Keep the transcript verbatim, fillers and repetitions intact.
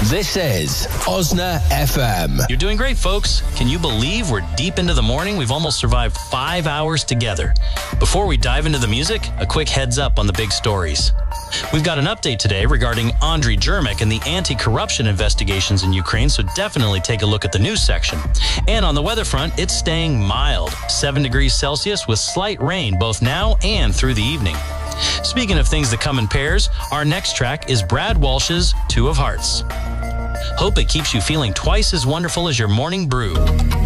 This is Osna F M. You're doing great, folks. Can you believe we're deep into the morning? We've almost survived five hours together. Before we dive into the music, a quick heads up on the big stories. We've got an update today regarding Andriy Jermak and the anti-corruption investigations in Ukraine, so definitely take a look at the news section. And on the weather front, it's staying mild, seven degrees Celsius with slight rain both now and through the evening. Speaking of things that come in pairs, our next track is Brad Walsh's Two of Hearts. Hope it keeps you feeling twice as wonderful as your morning brew.